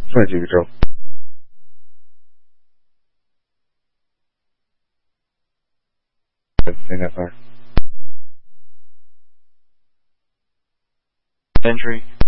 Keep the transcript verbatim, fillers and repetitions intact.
再几个州。Say that part. Entry.